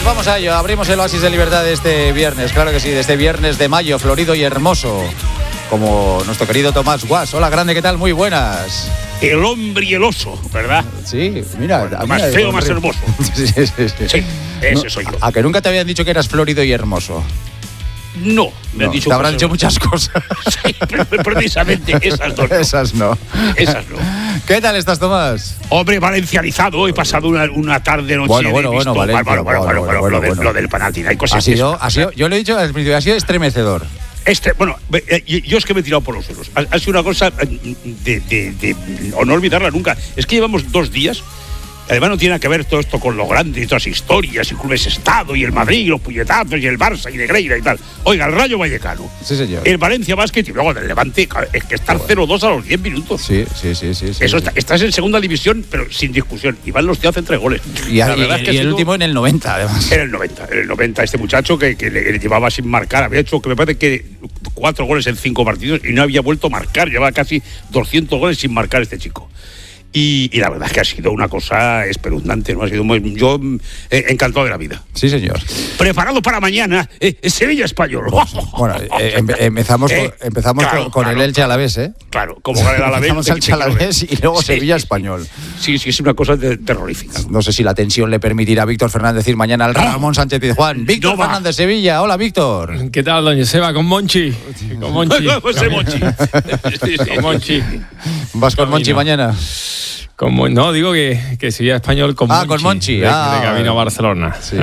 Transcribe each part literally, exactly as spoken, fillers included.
vamos a ello. Abrimos el oasis de libertad de este viernes, claro que sí, de este viernes de mayo, florido y hermoso, como nuestro querido Tomás Guas. Hola, grande, ¿qué tal? Muy buenas. El hombre y el oso, ¿verdad? Sí, mira. Bueno, más feo, más hermoso. Sí, sí, sí. Sí, ese no, soy yo. ¿A que nunca te habían dicho que eras florido y hermoso? No, me no, han dicho te habrán cosas, dicho muchas cosas. Sí, pero precisamente esas dos no. Esas no. Esas no. ¿Qué tal estás, Tomás? Hombre, valencianizado. He pasado una, una tarde, noche. Bueno, bueno, he visto, bueno, Valencia, bueno, bueno, bueno, bueno, bueno, bueno, lo, del, bueno. lo del Panathinaikos. Ha sido, ha sido, yo lo he dicho al principio, ha sido estremecedor. Este, bueno, yo es que me he tirado por los suelos. Ha, ha sido una cosa de, de, de, o no olvidarla nunca. Es que llevamos dos días. Además no tiene que ver todo esto con lo grande y todas las historias y clubes Estado y el Madrid y los puñetazos y el Barça y Negreira y tal. Oiga, el Rayo Vallecano. Sí, señor. El Valencia Basket y luego el Levante. Es que estar cero dos a los diez minutos. Sí, sí, sí, sí. sí Eso sí. Está, estás en segunda división, pero sin discusión. Iván Los Tío hacen tres goles. Y, la verdad y, es que y el último en el noventa, además. En el noventa. En el noventa, este muchacho que, que le, le llevaba sin marcar, había hecho que me parece que cuatro goles en cinco partidos y no había vuelto a marcar. Llevaba casi doscientos goles sin marcar este chico. Y, y la verdad es que ha sido una cosa espeluznante, ¿no? Ha sido muy, yo eh, encantado de la vida. Sí, señor. Preparado para mañana, eh, Sevilla-Español. Bueno, eh, em, empezamos, eh, con, empezamos claro, con, con claro, el Elche Alavés, ¿eh? Claro, como gana el Alavés. Empezamos el Elche Alavés y luego sí, Sevilla-Español. Sí, sí, es una cosa de, terrorífica. No sé si la tensión le permitirá a Víctor Fernández decir mañana al Ramón Sánchez Pizjuán. Víctor no Fernández, Sevilla. Hola, Víctor. ¿Qué tal, doña Seba? Con Monchi. Con Monchi. José Monchi. Sí, sí. Con Monchi. ¿Vas con Monchi mañana? Como, no, digo que, que Sevilla Español con ah, Monchi. con Monchi. De, ah, de camino a Barcelona. Sí.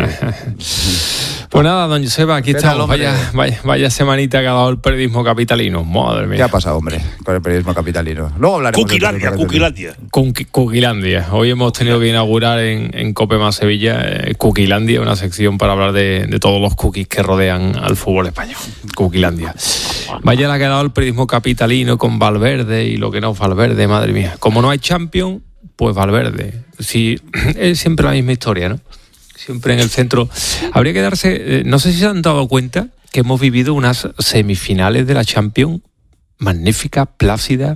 Pues nada, don Joseba, aquí estamos. Tal, vaya, vaya, vaya semanita que ha dado el periodismo capitalino. Madre mía. ¿Qué ha pasado, hombre, con el periodismo capitalino? Luego hablaremos. Cuquilandia, Cuquilandia. Cuquilandia. Hoy hemos tenido que inaugurar en, en Cope Más Sevilla eh, Cuquilandia, una sección para hablar de, de todos los cookies que rodean al fútbol español. Cuquilandia. Vaya la que ha dado el periodismo capitalino con Valverde y lo que no es Valverde, madre mía. Como no hay Champions, pues Valverde. Sí, es siempre la misma historia, ¿no? Siempre en el centro. Habría que darse, eh, no sé si se han dado cuenta que hemos vivido unas semifinales de la Champions magníficas, plácidas,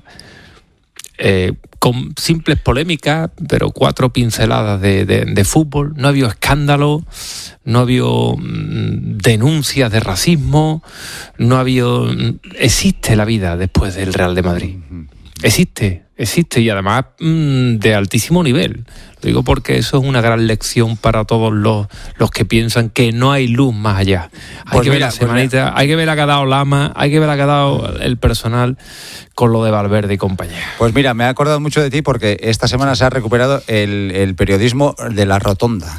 eh, con simples polémicas, pero cuatro pinceladas de, de, de fútbol. No ha habido escándalo, no ha habido mmm, denuncias de racismo, no ha habido... Mmm, existe la vida después del Real de Madrid. Existe, existe y además mmm, de altísimo nivel. Lo digo porque eso es una gran lección para todos los, los que piensan que no hay luz más allá. Hay pues que mira, ver la semanita, pues hay que ver a que ha dado Lama, hay que ver a que ha dado el personal con lo de Valverde y compañía. Pues mira, me he acordado mucho de ti porque esta semana se ha recuperado el, el periodismo de la Rotonda.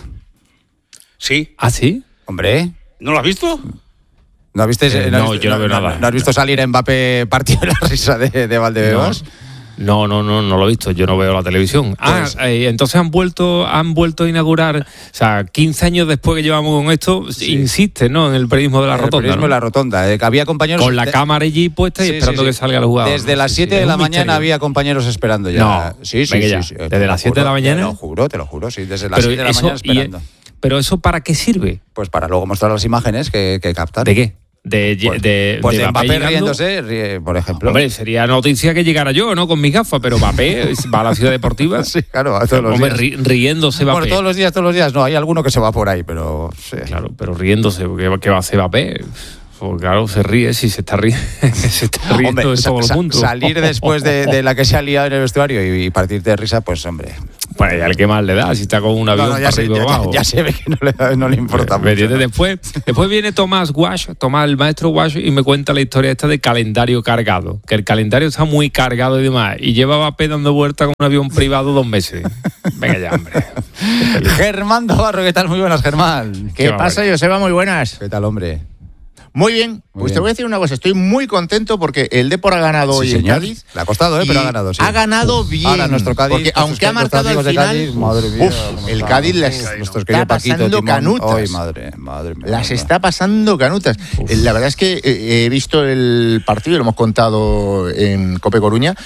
Sí. ¿Ah, sí? Hombre. ¿No lo has visto? ¿No has visto, eh, no, no, yo no veo no, nada. ¿No has visto salir a Mbappé partido de la risa de, de Valdebebas? No, no, no, no lo he visto. Yo no veo la televisión. Pues, ah, eh, entonces han vuelto, han vuelto a inaugurar, o sea, quince años después que llevamos con esto, sí. Insiste, ¿no? En el periodismo de la el Rotonda. El periodismo ¿no? de la Rotonda. Eh, había compañeros con la de... cámara allí puesta y sí, esperando sí, sí. que salga el jugador. Desde las siete sí, de sí. la mañana misterio. Había compañeros esperando ya. No, sí, sí, venga sí, ya. sí. Desde las siete de la mañana. Te lo juro, te lo juro, sí. Desde las pero siete de la eso, mañana esperando. Y, pero eso ¿para qué sirve? Pues para luego mostrar las imágenes que, que captan. ¿De qué? De, pues, de, pues de, de Mbappé, Mbappé riéndose, ríe, por ejemplo. Hombre, sería noticia que llegara yo, ¿no? Con mis gafas, pero Mbappé va a la ciudad deportiva. Sí, claro, a todos los Hombre, días. Ri, riéndose Mbappé. Bueno, todos los días, todos los días. No, hay alguno que se va por ahí, pero... Sí. Claro, pero riéndose, ¿qué, qué va a hacer Mbappé? Pues claro, se ríe, si se está, ri se está riendo hombre, de todo sa el mundo. Salir después de, de la que se ha liado en el vestuario y, y partirte de risa, pues hombre... Bueno, ya el que más le da, si está con un avión no, no, ya para se, arriba ya, abajo. Ya, ya se ve que no le, no le importa mucho. ¿No? Después, después viene Tomás Guash, Tomás, el maestro Guash, y me cuenta la historia esta de calendario cargado. Que el calendario está muy cargado y demás. Y lleva a Mbappé dando vuelta con un avión privado dos meses. Venga ya, hombre. Germán Navarro, ¿qué tal? Muy buenas, Germán. ¿Qué, ¿Qué pasa, Joseba? Muy buenas. ¿Qué tal, hombre? Muy bien, muy pues bien. Te voy a decir una cosa, estoy muy contento porque el Depor ha ganado sí, hoy señor. en Cádiz. Le ha costado, ¿eh? Pero ha ganado, sí. Ha ganado bien. Ahora nuestro Cádiz, porque aunque ha marcado al final, Cádiz, madre mía, uf, el Cádiz las está, está pasando Paquito, canutas. Ay, madre, madre mía. Las está pasando canutas. Uf. La verdad es que eh, he visto el partido, lo hemos contado en Cope Coruña,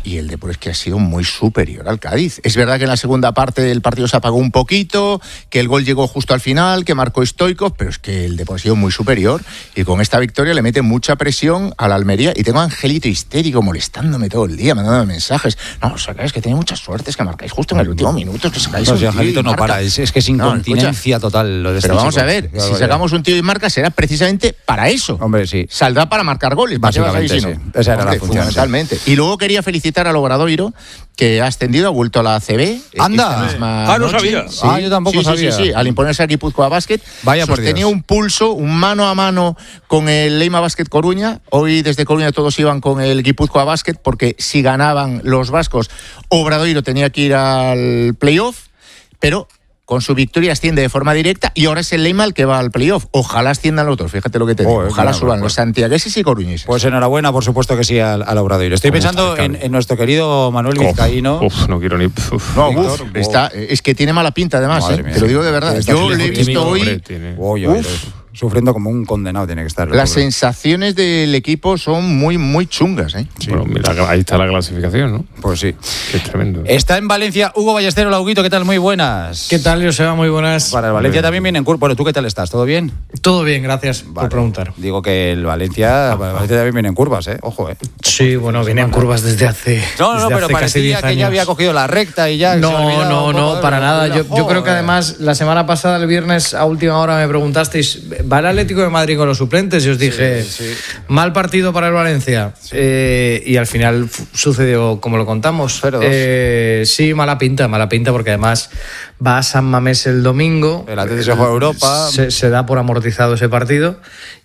y el Depor es que ha sido muy superior al Cádiz. Es verdad que en la segunda parte el partido se apagó un poquito, que el gol llegó justo al final, que marcó Stoichkov, pero es que el Depor ha sido muy superior y con esta victoria le mete mucha presión a la Almería. Y tengo a Angelito histérico molestándome todo el día, mandándome mensajes. No, o sea, es que tenéis mucha suerte, es que marcáis justo en el último minuto, es que sacáis No, un si tío Angelito y no marca. para, es, es que es incontinencia No, total lo de este Pero vamos chico. a ver, Ya, si ya. sacamos un tío y marca será precisamente para eso. Hombre, sí. Saldrá para marcar goles, ¿para qué vas a ir si no? Básicamente, sí. Esa era la Hombre, función, fundamentalmente. Y luego quería felicitar al Obradoiro, que ha ascendido, ha vuelto a la A C B. ¡Anda! esta misma Ah, no noche. sabía. Sí. Ah, yo tampoco sí, sí, sabía. Sí, sí, al imponerse a Guipúzcoa Basket, Vaya por sostenía Dios. un pulso, un mano a mano con el Leima Basket Coruña. Hoy desde Coruña todos iban con el Guipúzcoa Basket, porque si ganaban los vascos, Obradoiro tenía que ir al playoff, pero con su victoria asciende de forma directa y ahora es el Leima el que va al playoff. Ojalá asciendan los otros, fíjate lo que te digo. Joder, Ojalá mira, suban pues, los santiagueses y coruñeses. Pues enhorabuena, por supuesto que sí, al, al Obradoiro. Estoy ¿Cómo pensando está el en, cable? en nuestro querido Manuel Vizcaíno. Uf, no quiero ni. Uf. No, Víctor, uf, está, es que tiene mala pinta además, Madre ¿eh? mía. Te lo digo de verdad. Está Yo lejos le he de visto mí, hoy. hombre, tiene- Oye, oye, Uf. sufriendo como un condenado tiene que estar. el Las pobre. sensaciones del equipo son muy, muy chungas, ¿eh? Bueno, mira, ahí está la clasificación, ¿no? Pues sí. Qué tremendo. Está en Valencia Hugo Ballestero, Lauguito, ¿qué tal? Muy buenas. ¿Qué tal, Joseba? Muy buenas. Para el Valencia también viene en curva. Bueno, ¿tú qué tal estás? ¿Todo bien? Todo bien, gracias por Vale. preguntar. Digo que el Valencia, el Valencia también viene en curvas, ¿eh? Ojo, ¿eh? Sí, bueno, viene en curvas desde hace. No, no, desde pero hace casi parecía diez que ya años. había cogido la recta y ya. se No, olvidaba no, un poco no, de- para nada. Yo, yo creo que Joder. además la semana pasada, el viernes, a última hora me preguntasteis, ¿va el Atlético de Madrid con los suplentes? Y os dije, sí. mal partido para el Valencia. Eh, y al final f- sucedió como lo contamos. cero dos. Eh, sí, mala pinta, mala pinta, porque además va a San Mamés el domingo. El Atlético se juega a Europa. Se, se da por amortizado ese partido.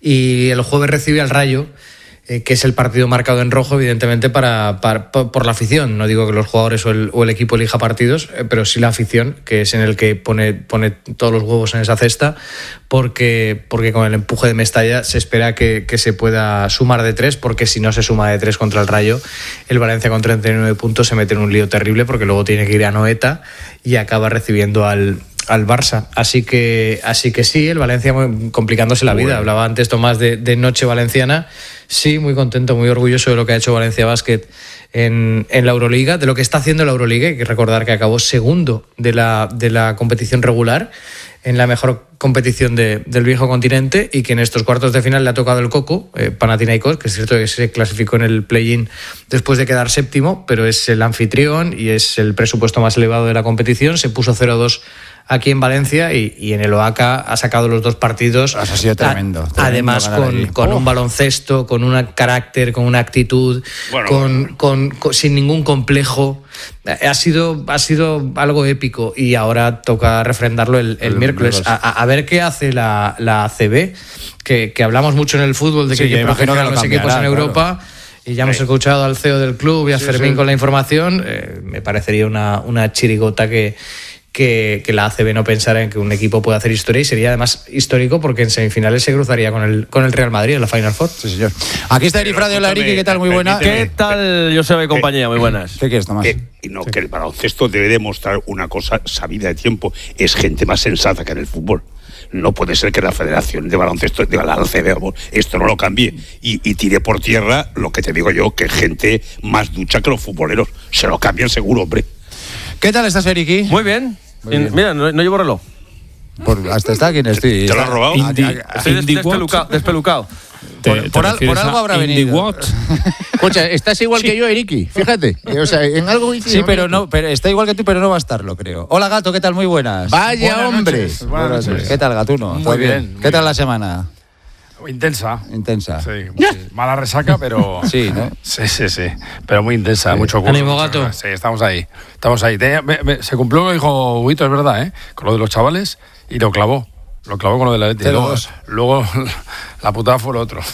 Y el jueves recibe al Rayo, eh, que es el partido marcado en rojo, evidentemente, para, para- por, por la afición. No digo que los jugadores o el, o el equipo elija partidos, eh, pero sí la afición, que es en el que pone, pone todos los huevos en esa cesta, porque, porque con el empuje de Mestalla se espera que, que se pueda sumar de tres, porque si no se suma de tres contra el Rayo, el Valencia con treinta y nueve puntos se mete en un lío terrible, porque luego tiene que ir a Noeta y acaba recibiendo al al Barça, así que así que sí, el Valencia muy- complicándose la vida. Hablaba antes Tomás de, de noche valenciana. Sí, muy contento, muy orgulloso de lo que ha hecho Valencia Basket en, en la Euroliga, de lo que está haciendo la Euroliga. Hay que recordar que acabó segundo de la, de la competición regular, en la mejor competición de, del viejo continente, y que en estos cuartos de final le ha tocado el coco, eh, Panathinaikos, que es cierto que se clasificó en el play-in después de quedar séptimo, pero es el anfitrión y es el presupuesto más elevado de la competición. Se puso cero dos aquí en Valencia y, y en el Oaca ha sacado los dos partidos. Ha sido tremendo, A- tremendo además ganar con, allí. con Oh. un baloncesto, con un carácter, con una actitud, Bueno, con, bueno. con- con- sin ningún complejo. Ha sido, ha sido algo épico y ahora toca refrendarlo el, el El miércoles. miércoles. A, a- a ver qué hace la, la A C B, que, que hablamos mucho en el fútbol de que Sí, hay que me imagino proteger que a lo los equipos en cambiará, Europa. Y ya hemos escuchado al C E O del club y a Sí, Fermín sí. con la información. Eh, me parecería una, una chirigota que, que, que la A C B no pensara en que un equipo pueda hacer historia, y sería además histórico porque en semifinales se cruzaría con el, con el Real Madrid en la Final Four. Sí, señor. Aquí está Eri Frade, hola Eri, ¿qué tal? Muy buena. permíteme. ¿Qué tal, Joseba y compañía? Muy buenas. ¿Qué quieres, Tomás? Eh, y no, que el baloncesto debe demostrar una cosa sabida de tiempo. Es gente más sensata que en el fútbol. No puede ser que la Federación de Baloncesto, de la A C B, esto no lo cambie y, y tire por tierra lo que te digo yo, que gente más ducha que los futboleros. Se lo cambian seguro, hombre. ¿Qué tal estás, Eriki? Muy bien. Muy bien. Mira, no, no llevo reloj. Por, hasta está quien estoy. ¿Te lo has robado? Indi- Estoy des- Indie despelucado. despelucado. ¿Te- Por- te por al- refieres por algo a habrá Indie venido. What? Escucha, estás igual que yo, Eriki, fíjate. O sea, en algo coincidimos. Sí, pero no, pero está igual que tú, pero no va a estarlo, creo. Hola, Gato, ¿qué tal? Muy buenas. Vaya, Buenas hombre. noches, buenas noches. ¿Qué tal, Gatuno? Muy ¿Todo bien, ¿Qué muy tal bien. la semana? Intensa. Intensa. Sí, sí. Mala resaca, pero. Sí, ¿no? Sí, sí, sí. Pero muy intensa, mucho curso. Ánimo, mucho- gato. Sí, estamos ahí. Estamos ahí. Te- me- me- se cumplió lo que dijo Huguito, es verdad, ¿eh? Con lo de los chavales y lo clavó. Lo clavó con lo de la Leti. cero Luego, dos. luego la putada fue lo otro.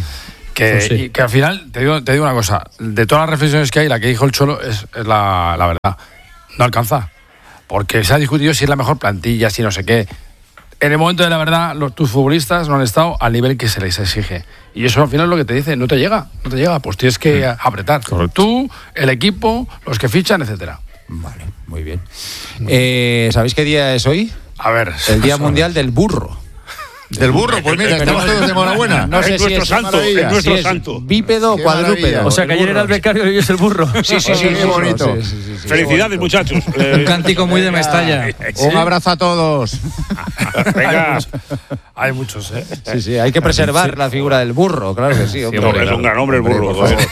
Que, Pues sí. y que al final, te digo, te digo una cosa, de todas las reflexiones que hay, la que dijo el Cholo es, es la, la verdad. No alcanza. Porque se ha discutido si es la mejor plantilla, si no sé qué. En el momento de la verdad, los, tus futbolistas no han estado al nivel que se les exige. Y eso al final es lo que te dice, no te llega, no te llega, pues tienes que apretar. Tú, el equipo, los que fichan, etcétera. Vale, muy bien. Eh, ¿Sabéis qué día es hoy? A ver. El Día Mundial del Burro. Del burro, pues mira, estamos todos de enhorabuena. No sé es si nuestro es santo, maravilla. es nuestro si es santo. bípedo o Qué cuadrúpedo. maravilla. O sea, que El ayer era el burro. becario y hoy es el burro. Sí, sí, sí, Qué sí. bonito. Sí, sí, sí, sí. Felicidades, muchachos. Eh, Un cántico muy de Mestalla. Un abrazo a todos. Venga. Hay muchos, ¿eh? Sí, sí, hay que preservar la figura del burro, claro que sí. hombre. No, es un gran hombre el burro. Hombre, por joder.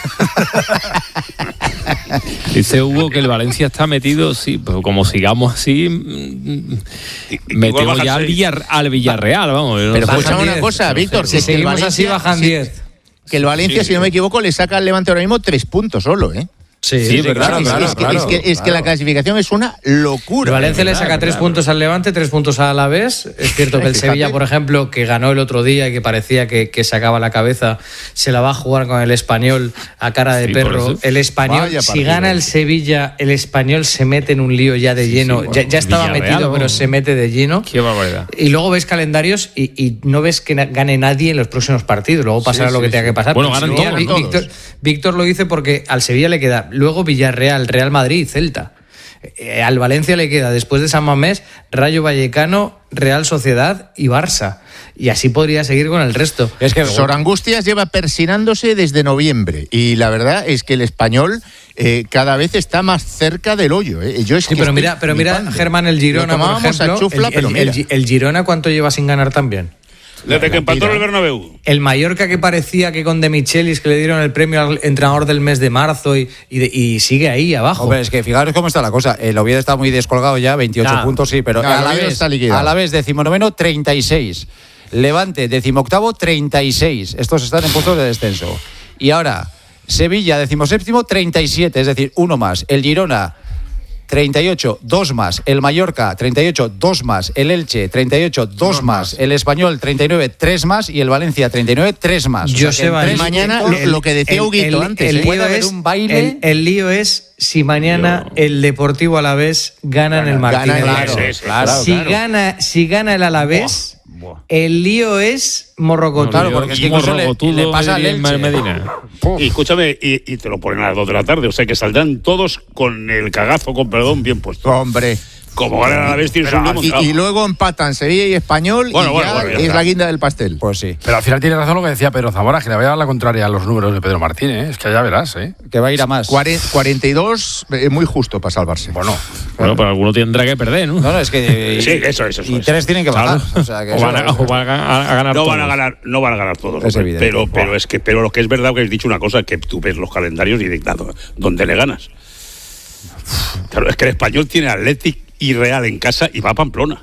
Dice Hugo que el Valencia está metido, sí, pero como sigamos así, mm, Y- y metemos igual ya bajan al, seis. Villar, al Villarreal, vamos. yo no Pero sé. escuchame una diez. cosa, Víctor. Si que el seguimos Valencia- así, bajan sí, diez. Que el Valencia, Sí, si no sí. me equivoco, le saca al Levante ahora mismo tres puntos solo, ¿eh? Sí, Sí, sí, verdad, es, claro, es que, claro, es, que, es que la claro. clasificación es una locura. El Valencia le Claro, saca tres claro. puntos al Levante, tres puntos al Alavés. Es cierto que el Fíjate. Sevilla, por ejemplo, que ganó el otro día y que parecía que, que sacaba la cabeza, se la va a jugar con el Español a cara de Sí, por perro. eso. El Español, Vaya si partido. gana el Sevilla, el Español se mete en un lío ya de lleno. bueno, ya, ya estaba Villarreal, metido, pero vamos. se mete de lleno. Qué barbaridad. Y luego ves calendarios y, y no ves que na- gane nadie en los próximos partidos. Luego pasará Sí, lo que sí, tenga sí. que pasar. Bueno, Pero ganan Sevilla, todos, Vi- todos. Víctor, Víctor lo dice porque al Sevilla le queda luego Villarreal, Real Madrid, Celta. Eh, al Valencia le queda después de San Mamés, Rayo Vallecano, Real Sociedad y Barça. Y así podría seguir con el resto. Es que Sor Angustias lleva persinándose desde noviembre y la verdad es que el Español eh, cada vez está más cerca del hoyo. ¿eh? Yo es Sí, que pero estoy mira, pero mira flipando. Germán, el Girona, Lo por tomábamos a ejemplo. chufla, el, pero el- mira. el- el Girona, ¿cuánto lleva sin ganar también? Desde que empató en el Bernabéu. El Mallorca, que parecía que con De Michelis, que le dieron el premio al entrenador del mes de marzo y, y, de- y sigue ahí abajo. Hombre, es que fijaros cómo está la cosa. El Oviedo está muy descolgado ya, veintiocho Ya. puntos, sí, pero Ya, el a la Oviedo vez, está liquidado. a la vez decimonoveno, treinta y seis. Levante, decimoctavo, treinta y seis. Estos están en puestos de descenso. Y ahora, Sevilla, decimoséptimo, treinta y siete, es decir, uno más. El Girona, treinta y ocho, dos más. El Mallorca, treinta y ocho, dos más. El Elche, treinta y ocho, dos más. El Español, treinta y nueve, tres más. Y el Valencia, treinta y nueve, tres más. O sea, que en Joseba, tres mañana puntos- lo- lo que decía Huguito antes, el ¿eh? lío Puede haber es, un baile. El, el lío es si mañana el Deportivo Alavés gana en el Gana Martínez. en el- Claro, Sí, sí, claro, si, claro. Gana, si gana el Alavés, el lío es morrocotudo. Claro, porque es que incluso le- le pasa al Elche. Medina. Y escúchame, y, y te lo ponen a las dos de la tarde. O sea que saldrán todos con el cagazo, con perdón, bien puesto. Hombre. Como ganan a la vez, tienes un lío Y, montado. y luego empatan Sevilla y Español Bueno, y bueno, ya bueno, ya es está. la guinda del pastel. Pues sí. Pero al final tiene razón lo que decía Pedro Zamora, que le voy a dar la contraria a los números de Pedro Martínez. ¿eh? Es que ya verás, ¿eh? Que va a ir a más. Cuare- cuarenta y dos, eh, muy justo para salvarse. Bueno, Bueno, pero alguno tendrá que perder, ¿no? No, no, es que. Sí, eso es, eso Y es. tres tienen que bajar. Claro. O sea, que O eso- van a, o van a- a ganar No van a todos. ganar, no van a ganar todos. Es hombre. evidente. Pero, Buah. pero es que, pero lo que es verdad que has dicho una cosa, que tú ves los calendarios y dices, "No, ¿dónde le ganas?" Claro, es que el Español tiene Athletic y Real en casa y va a Pamplona.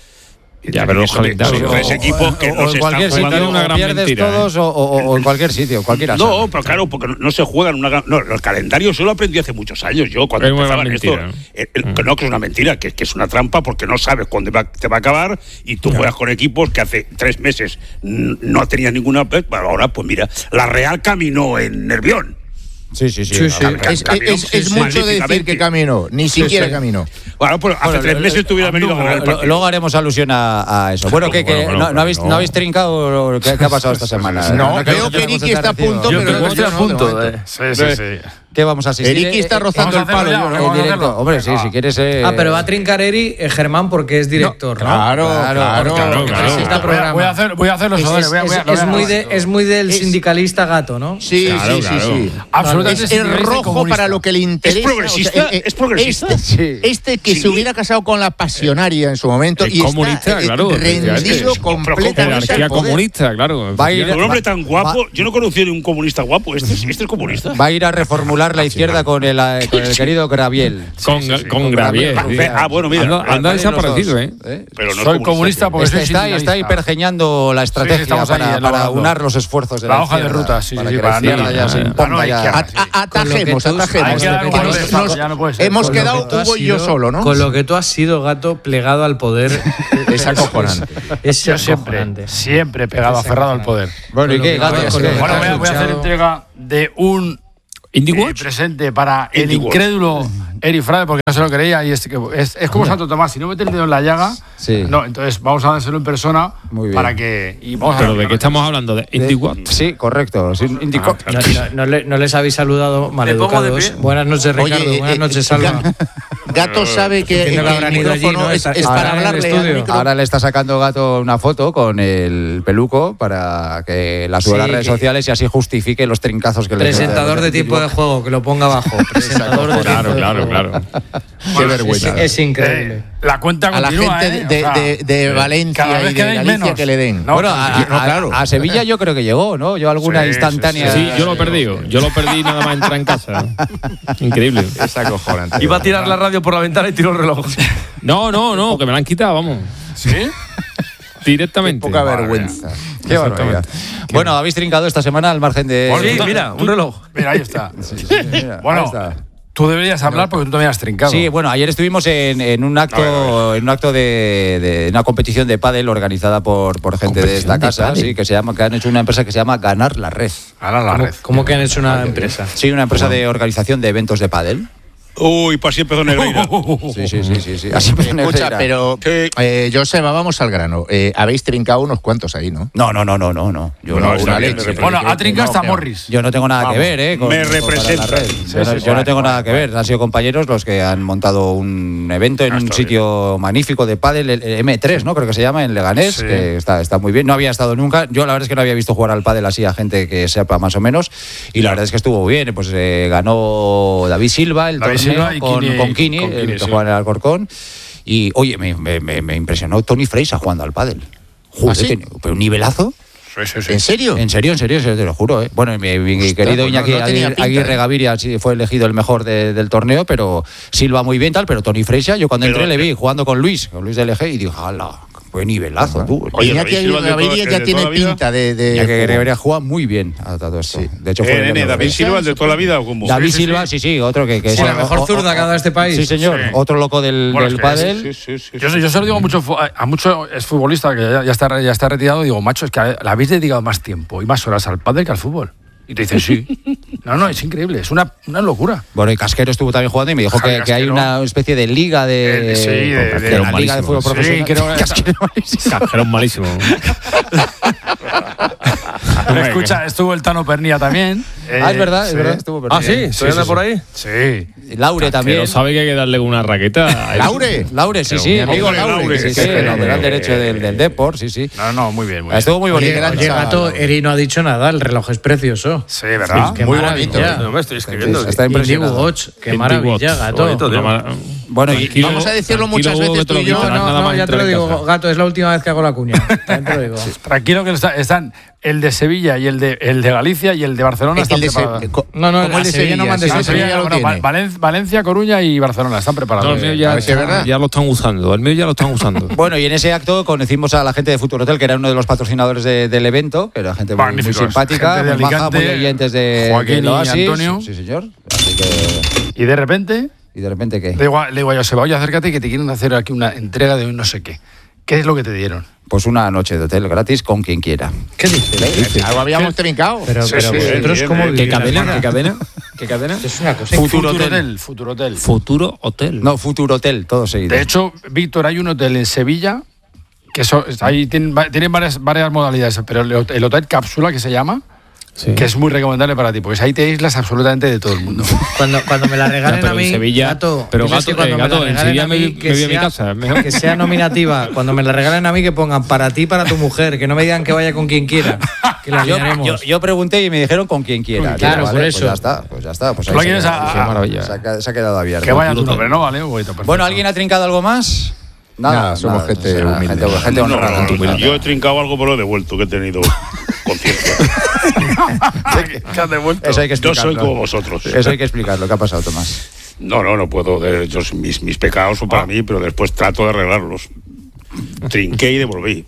Ya, pero los Son- calendarios- son tres equipos que o, no o se en cualquier están sitio, jugando. una o gran pierdes mentira, todos o, o- o en cualquier sitio, cualquiera. No, sabe. pero claro, porque no, no se juegan una gran- no, el calendario eso lo aprendí hace muchos años yo cuando Es una empezaban gran esto. mentira, ¿no? El- el- que no, que es una mentira, que, que es una trampa porque no sabes cuándo va- te va a acabar y tú juegas con equipos que hace tres meses n- no tenían ninguna. Pues, ahora, pues mira, la Real caminó en Nervión. Sí, sí, sí. Sí, sí. Claro, Es, Caminó es- es mucho decir magníficamente. que caminó, ni siquiera caminó. Bueno, pues hace Bueno, tres lo- meses te hubiera venido a ganar el Lo- partido. Luego haremos alusión a, a eso. Bueno, ¿qué, qué? Bueno, bueno, no, pero no habéis, no. no habéis trincado? ¿Qué, qué ha pasado esta semana? No, que veo que tenemos Ricky ese está a recibo. punto, Yo pero que no, estoy yo a no, punto. de momento. eh. sí, sí, sí. ¿Qué vamos a asistir? Eriki está Eh, eh, rozando el vamos a palo. hacerlo yo ya, no. en vamos a directo. hacerlo. Hombre, sí, Venga. si quieres. eh, Ah, pero va a trincar Eri, eh, Germán, porque es director, ¿no? Claro, claro, Claro, claro, claro. Está Voy a, programa. voy a hacer, voy a hacer los Es, honores. es- voy a- voy a- es- lo voy es a- muy de, es muy del Es- sindicalista gato, ¿no? Sí, Claro, sí, sí, claro. sí. Absolutamente Es, sindicalista es y rojo comunista. para lo que le interesa. progresista? O sea, eh, eh, ¿Es progresista? Este, Sí. este que Sí. se hubiera casado con la pasionaria en su momento Es y comunista, está eh, claro, rendido efectivamente. completamente Jerarquía al poder. comunista, claro. Va a ir- Un hombre tan Va- guapo, va- yo no conocí a un comunista guapo. Este, es- este es comunista. Va a ir a reformular la izquierda con el, eh, con el querido Graviel. Con, con Gravier. Con sí. Gravier. Ah, bueno, mira. Anda, anda Van a ir los desaparecido, dos, ¿eh? ¿eh? Pero no es Soy comunista porque Está, soy está, está ahí sindicalista. pergeñando la estrategia estamos ahí para, para elaborando. unar los esfuerzos de la, La hoja de izquierda, ruta, sí, para sí, que para la izquierda no- ya se para imponga no ya. izquierda. A- a- Atajemos, Con lo que tú- Hay atajemos. que dar un Nos- golpe de Nos- saco, ya no puede ser. hemos Con lo quedado que tú has Hugo y yo sido- solo, ¿no? Con lo que tú has sido, gato, plegado al poder. Es acojonante. Es Yo siempre, acojonante. siempre pegado, aferrado al poder. Bueno, ¿y Con qué? lo que- Gato, con es lo que- que- Bueno, voy a, has voy a hacer luchado. entrega de un Indie eh, Watch. presente para el Indie Watch. incrédulo Eri Frade porque no se lo creía y es, que es, es como Santo Tomás, si no mete el dedo en la llaga, Sí. no, entonces vamos a dárselo en persona Muy bien. para que... Y vamos a ¿Pero de ver, qué estamos hablando? ¿De IndyWatt? Sí, correcto. Sí, indicó. No, no- no le- no les habéis saludado pongo de maleducados. pie. Buenas noches, Ricardo. Oye, Buenas eh, noches, eh, Salva. Gato sabe que, Entiendo que que habrán el ido allí, micrófono ¿no? es, Está- es para ahora en el hablarle al estudio. micro. Ahora le está sacando Gato una foto con el peluco para que la suba a las Sí, redes que- sociales y así justifique los trincazos que le Presentador de tiempo de juego, que lo ponga abajo. Presentador de Claro, tiempo de claro, juego. claro. Qué Es, vergüenza. es increíble. Eh, la cuenta A la continúa, gente ¿eh? de, O sea, de- de cada Valencia vez y de quedáis Galicia menos. que le den. No, Bueno, a, no, a- claro. a Sevilla yo creo que llegó, ¿no? Yo alguna Sí, instantánea. Sí, yo lo he perdido. Yo lo perdí nada más entrar en casa. Increíble. Es acojonante. Iba a tirar la radio por la ventana y tiró el reloj. No, no, no, que me la han quitado, vamos. ¿Sí? Directamente. Poca vergüenza. Qué barbaridad. Bueno, habéis trincado esta semana al margen de. Bueno, Sí, mira, un reloj. Mira, ahí está. Mira, ahí Bueno, está. tú deberías hablar porque tú también has trincado. Sí, bueno, ayer estuvimos en, en un acto, A ver, a ver. en un acto de, de una competición de pádel organizada por, por gente de esta ¿Competición de casa, pádel? sí, que se llama, que han hecho una empresa que se llama Ganar la Red. Ahora la ¿Cómo, red. cómo que han hecho una empresa? Sí, una empresa de organización de eventos de pádel. Uy, pues así empezó Negreira. Sí, sí, sí, sí, sí. Así empezó Escucha, Negreira. pero, Sí. eh, Joseba, vamos al grano. Eh, habéis trincado unos cuantos ahí, ¿no? No, no, no, no, no, no. Yo Bueno, no, está una bien, leche. me representa. Bueno, ha trincado hasta No, Morris. Yo no tengo nada Vamos. que ver, ¿eh? Con, Me con representa. Ganar la Red. Sí, Yo, no, sí, yo no bueno, tengo nada bueno, que ver. Han sido compañeros los que han montado un evento en Ah, un está sitio magnífico de pádel, el M tres, ¿no? Creo que se llama, en Leganés, Sí. que está, está muy bien. No había estado nunca. Yo la verdad es que no había visto jugar al pádel así a gente que sepa más o menos. Y la verdad es que estuvo bien. Pues eh, ganó David Silva el David torneo Silva y con, Kini- con Kini, con el Kini, que sí. juega en el Alcorcón. Y, oye, me, me- me- me impresionó Tony Freisa jugando al pádel. Joder, ¿Ah, sí? que- pero un nivelazo. Sí, sí, sí. ¿En serio? En serio, en serio, en serio, te lo juro. ¿eh? Bueno, mi, mi Hostia, querido pues no- Iñaki no tenía Aguirre, pinta, Aguirre ¿eh? Gaviria sí fue elegido el mejor de- del torneo, pero Silva muy bien, tal. Pero Tony Freixa, yo cuando Pero- entré le vi jugando con Luis, con Luis de L G, y dije, ¡hala! Buen nivelazo, tú. Oye, Iñaki David Silva de Gaviria toda- ya de tiene toda la vida. pinta de... de Iñaki juego. Gaviria juega muy bien a todo esto. De hecho, fue Eh, el nene, mejor. David Silva, el de toda la vida o cómo? David Sí, sí, Silva, sí, sí, otro que, que Sí, es la mejor o- o- zurda que ha dado este país. Sí, señor, Sí. otro loco del, Bueno, del es que pádel. Sí, sí, sí, Yo, sí. yo se lo digo mucho fu- a muchos futbolistas que ya, ya está, ya está retirado. Digo, macho, es que le habéis dedicado más tiempo y más horas al pádel que al fútbol. Y te dicen, sí. No, no, es increíble. Es una, una locura. Bueno, y Casquero estuvo también jugando y me dijo Javi que, que hay Casquero. una especie de liga de. Eh, sí, de- de- de la liga de malísimo. fútbol Sí, profesional. creo que- Casquero malísimo. Era un malísimo. Escucha, estuvo el Tano Pernía también. Ah, es verdad, es sí. verdad, estuvo Ah, perdido. sí, ¿se anda por ahí? Sí. Laure también. Pero sabe que hay que darle una raqueta. a él. ¿Laure? Laure, sí, Pero sí, mi amigo hombre, Laure, Laure, sí, sí, que- el que- lateral derecho del, del Depor, sí, sí. No, no, muy bien, muy bien. Estuvo muy bonito. Oye, gran Oye, chaval, Gato, Laure. Eri no ha dicho nada. El reloj es precioso. Sí, ¿verdad? Qué Muy maravilla. bonito. No me estoy escribiendo. Está Indigo impresionado. Watch, qué Indigo maravilla, Watch. Gato. Bonito, tío. Una ma- Bueno, y- Tranquilo, Vamos a decirlo tranquilo, muchas veces que te lo tú y yo, quitarás No, nada no, más ya te entrar lo en digo, casa. Gato, es la última vez que hago la cuña. También te lo digo. Tranquilo que está- están el de Sevilla y el de, el de Galicia y el de Barcelona Es que están el de Se- preparados. co- No, no, como a el de Sevilla no Sevilla, mandes sí, a Ah, Sevilla Sevilla, lo bueno, tiene. Val- Valen- Valencia, Coruña y Barcelona están preparados. No, el mío ya, A ver si es verdad. ya lo están usando. El mío ya lo están usando. Bueno, y en ese acto conocimos a la gente de Futuro Hotel, que era uno de los patrocinadores de- del evento, que era gente muy, muy Magníficos. simpática, Gente de muy maja, Alicante, muy oyentes de, Joaquín del y Oasis. Antonio. Sí, señor. Así que, Y de repente, y de repente, ¿qué? le digo, a- le digo a Joseba, oye, acércate que te quieren hacer aquí una entrega de un no sé qué. ¿Qué es lo que te dieron? Pues una noche de hotel gratis con quien quiera. ¿Qué dices? Algo habíamos trincado. Pero, Sí, pero sí, vosotros, bien, ¿cómo bien. vivís ¿Qué la cadena? vida? ¿Qué cadena? ¿Qué cadena? Es una cosa. Futuro Hotel. Hotel. Futuro Hotel. Futuro Hotel. No, Futuro Hotel, todo seguido. De hecho, Víctor, hay un hotel en Sevilla que eso, ahí tienen, va- tienen varias, varias modalidades, pero el, hot- el hotel cápsula que se llama, Sí. que es muy recomendable para ti, porque ahí te aíslas absolutamente de todo el mundo. Cuando, cuando me la regalen Ya, pero a mí, en Sevilla- Gato, pero diles Gato, que cuando eh, me la Gato, en regalen Sevilla a me mí, vi- que me vi a mi sea- casa, es mejor. que sea nominativa. Cuando me la regalen a mí, que pongan para ti, para tu mujer, que no me digan que vaya con quien quiera, que la Yo, liaremos. yo- yo pregunté y me dijeron con quien quiera. Claro, Vale, por pues eso. ya está, pues ya está. Pues Tú la ahí se quieres queda- a- sí, a- maravilla. Se ha, quedado- se ha quedado abierto. Que vaya tu Futuro nombre, ¿no? Vale, bonito, perfecto. Bueno, ¿alguien ha trincado algo más? Nada, somos gente humilde. Gente, gente No, honrada. no, no, humilde. yo he trincado algo, pero lo he devuelto, que he tenido conciencia. ¿Qué has devuelto? Eso hay que Yo explicarlo. soy como vosotros. Eso hay que explicarlo. ¿Qué ha pasado, Tomás? No, no, no puedo. eh, yo- mis, mis pecados son para mí, pero después trato de arreglarlos. Trinqué y devolví.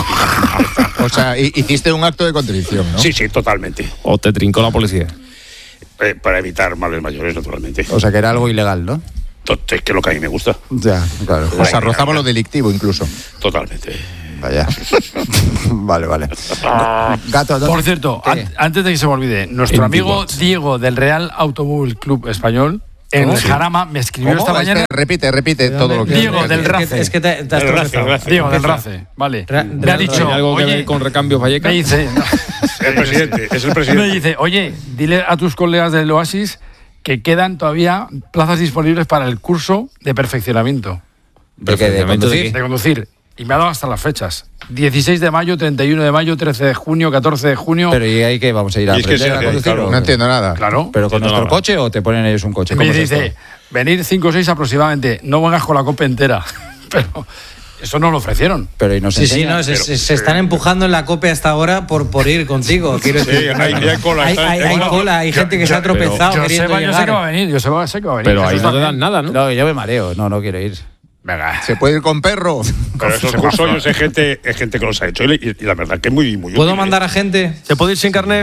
O sea, hi- hiciste un acto de contrición, ¿no? Sí, sí, totalmente. O te trincó la policía. Eh, para evitar males mayores, naturalmente. O sea, que era algo ilegal, ¿no? Es que es lo que a mí me gusta. Ya, claro. O sea, rozaba lo delictivo incluso. Totalmente. Vaya. Vale, vale. Gato, ¿dónde- Por cierto, ¿qué? an- antes de que se me olvide, nuestro En amigo Digots. Diego del Real Automóvil Club Español en ¿Cómo? el Jarama, me escribió ¿Cómo? esta mañana. Espera, repite, repite todo lo que... Diego del Es que- Race. Es que te, te has Del Race, tropezado. del Race. Diego del Race, vale. Ra- Me ha Real dicho, ¿Tiene algo que oye, ver con recambios Vallecas? me dice, no, El presidente, es el me presidente. dice, oye, dile a tus colegas del Oasis que quedan todavía plazas disponibles para el curso de perfeccionamiento ¿De qué? ¿De Perfeccionamiento de conducir? de conducir. Y me ha dado hasta las fechas. dieciséis de mayo, treinta y uno de mayo, trece de junio, catorce de junio. Pero ¿y ahí qué? ¿Vamos a ir a Y es que aprender sí, a sí, conducir? claro. o No qué? entiendo nada. Claro. ¿Pero con Entiendo nuestro nada. coche o te ponen ellos un coche? Me ¿Cómo es dice, esto? venir cinco o seis aproximadamente. No vengas con la copa entera. Pero eso no lo ofrecieron. Pero y nos Sí, sí, enseña- no, se, pero- se- se están empujando en la copa hasta ahora por, por ir contigo. Quiero Sí, decir, hay- hay cola, hay, está- hay- hay hay cola. cola, hay Yo- gente que yo- se ha tropezado Yo queriendo sé, yo sé llegar. que va a venir, yo sé, sé que va a venir. Pero Eso ahí está no te dan bien. nada, ¿no? No, yo me mareo. No, no quiero ir. Venga. ¿Se puede ir con perro? Pero esos cursos es gente, es gente que los ha hecho. Y, y la verdad que es muy, muy ¿Puedo útil, mandar ¿eh? a gente? ¿Se puede ir sin carnet?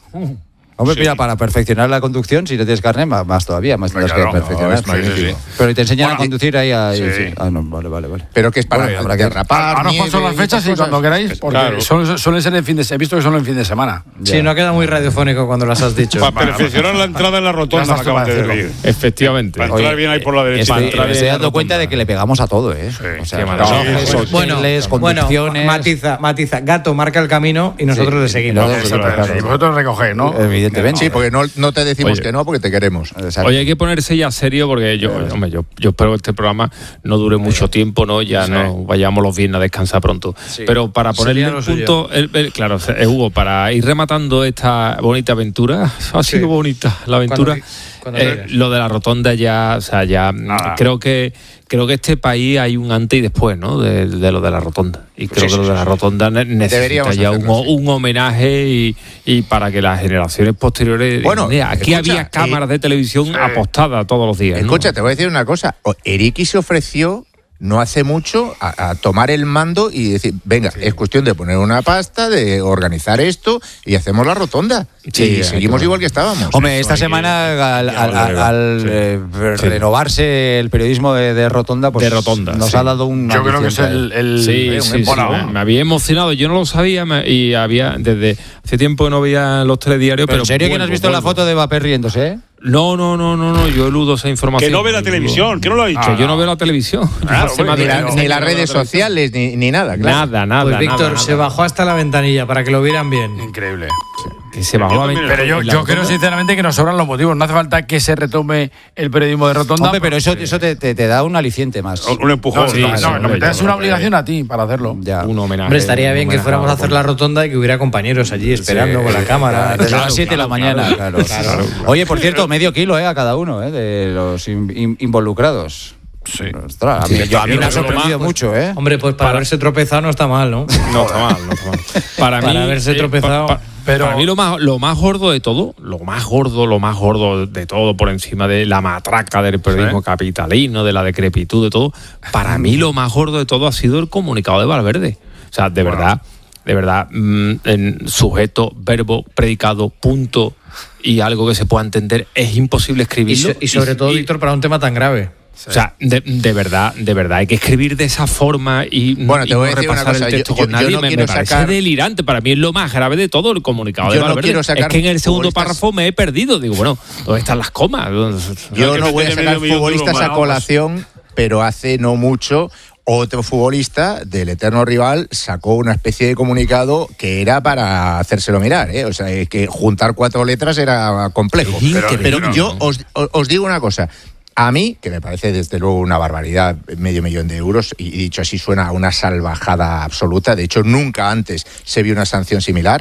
Hombre, Sí. mira, para perfeccionar la conducción, si no tienes carnet, más, más todavía, más tendrás Claro, que perfeccionar. no, es magnífico. Sí, sí, Pero te enseñan Bueno, a conducir ahí a... sí. sí. Ah, no, vale, vale, vale. Pero que es para Bueno, habrá que- derrapar, Ahora os paso nieve las y fechas y esas cuando cosas. queráis, porque Claro. suelen, suelen ser en fin de semana. He visto que son en fin de semana. Sí, no queda muy radiofónico cuando las has dicho. Para perfeccionar la entrada en la rotonda, Ya me estás tú acaban para de decirlo. decir. Efectivamente. Para entrar bien ahí por la derecha. Estoy, entrar me bien estoy en la dando cuenta rotonda. de que le pegamos a todo, ¿eh? O sea, qué maravilla. relojes, Sí, sí. hoteles, bueno, conducciones... matiza, matiza. Gato marca el camino y nosotros Sí, le y seguimos. nosotros Eso, nosotros, eso, Y claro. vosotros recogéis, ¿no? Evidentemente. Sí, porque no, no te decimos Oye. que no, porque te queremos. Exacto. Oye, hay que ponerse ya serio porque yo, hombre, yo, yo espero que este programa no dure mucho tiempo, ¿no? Ya no vayamos los viernes a descansar pronto. Pero para ponerle Sería un lo suyo. punto, el- el- claro, eh, Hugo, para ir rematando esta bonita aventura, ha Sí. sido bonita la aventura. Cuando- cuando eh, quieras. lo de la rotonda ya, o sea, ya mm, Nada. creo que creo que este país hay un antes y después, ¿no? De, de lo de la rotonda. Y creo Sí, que sí, lo de sí, la sí. rotonda ne- necesita Deberíamos ya un, hacerlo, sí. un homenaje y, y para que las generaciones posteriores. Bueno, digan, aquí escucha, había cámaras eh, de televisión apostadas todos los días. ¿no? Escucha, te voy a decir una cosa. O- Eriki se ofreció no hace mucho a, a tomar el mando y decir, venga, es cuestión de poner una pasta, de organizar esto y hacemos la rotonda. Sí, y hay seguimos que- igual que estábamos. Hombre, esta hay que- semana al, hay que al- hablar, al, sí. eh, renovarse el periodismo de, de Rotonda, pues De Rotonda, nos sí. ha dado un Yo creo que es aliciente. el. el Sí, eh, un sí, sí, embolado. me, me había emocionado. Yo no lo sabía me- y había desde hace tiempo que no veía los telediarios. Pero Pero ¿en serio que no has vuelvo, visto la vuelvo. foto de Mbappé riéndose, eh? No, no, no, no, no. Yo eludo esa información. Que no ve la Yo televisión, eludo- que no lo ha dicho. Que yo no veo la televisión. Claro, Hace más hombre, de Ni, la- quince ni años las que no veo redes la televisión. sociales, ni, ni nada. Claro. Nada, nada. Pues nada, Víctor nada. se bajó hasta la ventanilla para que lo vieran bien. Increíble. Que se bajó la también, ventana. Pero yo, en la yo creo rotonda. sinceramente que nos sobran los motivos. No hace falta que se retome el periodismo de Rotonda. Hombre, pero eso, eso te, te- te da un aliciente más. Un, un empujón. No, Sí, no, sí, no, hombre, no, me ya es no una lo obligación a ti para hacerlo. Ya. Un homenaje. Hombre, estaría un bien que homenaje fuéramos a hacer la rotonda. rotonda y que hubiera compañeros allí esperando con la cámara. Desde Claro, las siete de la claro, mañana, claro, claro. claro, claro. Oye, por cierto, medio kilo, eh, a cada uno, eh, de los in- in- involucrados. Sí. Ostras, a mí, yo- a mí me ha sorprendido mucho, ¿eh? Hombre, pues para, haberse tropezado no está mal, ¿no? No está mal, no está mal. Para, Para mí, haberse eh, tropezado. pa- pa- Pero- para mí lo más, lo más gordo de todo, lo más gordo, lo más gordo de todo, por encima de la matraca del periodismo capitalino, de la decrepitud, de todo, para mí lo más gordo de todo ha sido el comunicado de Valverde. O sea, de verdad, de verdad, mm, en sujeto, verbo, predicado, punto y algo que se pueda entender, es imposible Y, escribirlo. so- y sobre todo, y- Víctor, para un tema tan grave. O sea, de, de verdad, de verdad, hay que escribir de esa forma y, Bueno, y te voy a no decir una repasar cosa, el texto yo- con yo- yo nadie. no me, quiero me parece sacar- delirante. Para mí es lo más grave de todo el comunicado de Yo no Valverde. quiero sacar es que en el segundo futbolistas- párrafo me he perdido. Digo, bueno, ¿dónde están las comas? Yo que no voy a meterle sacar medio millón de futbolistas euros a más, colación, pero hace no mucho otro futbolista del eterno rival sacó una especie de comunicado que era para hacérselo mirar, ¿eh? O sea, es que juntar cuatro letras era complejo. Es Pero, increíble. pero yo os, os- os digo una cosa. A mí, que me parece desde luego una barbaridad, medio millón de euros, y dicho así suena a una salvajada absoluta, de hecho nunca antes se vio una sanción similar,